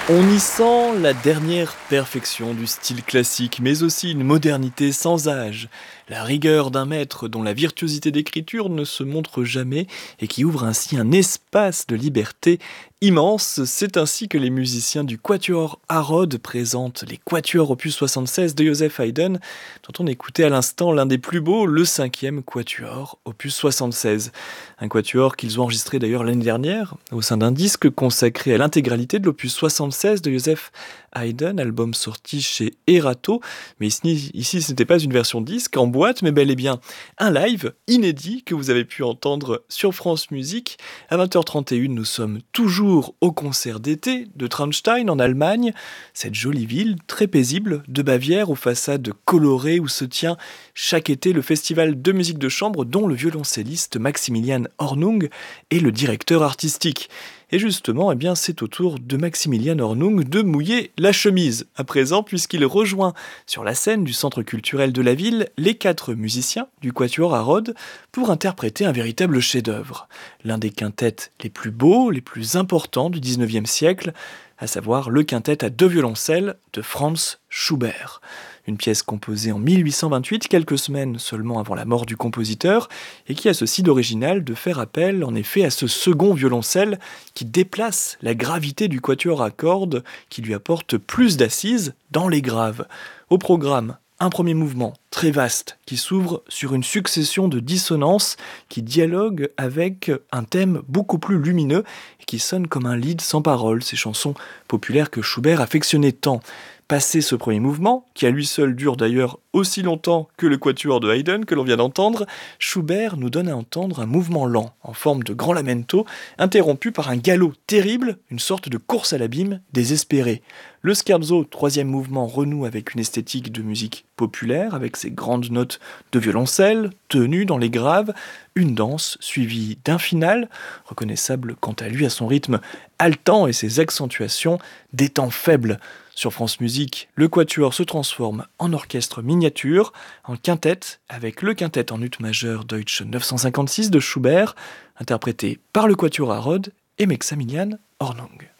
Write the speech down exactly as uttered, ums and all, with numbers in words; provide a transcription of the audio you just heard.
On y sent la dernière perfection du style classique, mais aussi une modernité sans âge. La rigueur d'un maître dont la virtuosité d'écriture ne se montre jamais et qui ouvre ainsi un espace de liberté immense. C'est ainsi que les musiciens du Quatuor Harrod présentent les Quatuors opus soixante-seize de Joseph Haydn, dont on écoutait à l'instant l'un des plus beaux, le cinquième Quatuor opus soixante-seize. Un quatuor qu'ils ont enregistré d'ailleurs l'année dernière, au sein d'un disque consacré à l'intégralité de l'opus soixante-seize de Joseph Haydn, album sorti chez Erato. Mais ici, ici ce n'était pas une version disque en boîte, mais bel et bien un live inédit que vous avez pu entendre sur France Musique. À vingt heures trente et une, nous sommes toujours au concert d'été de Traunstein en Allemagne, cette jolie ville très paisible de Bavière aux façades colorées où se tient chaque été le festival de musique de chambre dont le violoncelliste Maximilian Hornung est le directeur artistique. Et justement, eh bien, c'est au tour de Maximilian Hornung de mouiller la chemise à présent, puisqu'il rejoint sur la scène du centre culturel de la ville les quatre musiciens du Quatuor Harrod pour interpréter un véritable chef-d'œuvre, l'un des quintets les plus beaux, les plus importants du dix-neuvième siècle, à savoir le quintet à deux violoncelles de Franz Schubert. Une pièce composée en mille huit cent vingt-huit, quelques semaines seulement avant la mort du compositeur, et qui a ceci d'original de faire appel en effet à ce second violoncelle qui déplace la gravité du quatuor à cordes, qui lui apporte plus d'assises dans les graves. Au programme, un premier mouvement très vaste qui s'ouvre sur une succession de dissonances qui dialoguent avec un thème beaucoup plus lumineux et qui sonne comme un lied sans paroles, ces chansons populaires que Schubert affectionnait tant. Passé ce premier mouvement, qui à lui seul dure d'ailleurs aussi longtemps que le quatuor de Haydn que l'on vient d'entendre, Schubert nous donne à entendre un mouvement lent, en forme de grand lamento, interrompu par un galop terrible, une sorte de course à l'abîme désespérée. Le scherzo, troisième mouvement, renoue avec une esthétique de musique populaire, avec ses grandes notes de violoncelle, tenues dans les graves, une danse suivie d'un final, reconnaissable quant à lui à son rythme haletant et ses accentuations des temps faibles. Sur France Musique, le quatuor se transforme en orchestre miniature, en quintet, avec le quintet en ut majeur Deutsch neuf cent cinquante-six de Schubert, interprété par le Quatuor Harrod et Maximilian Hornung.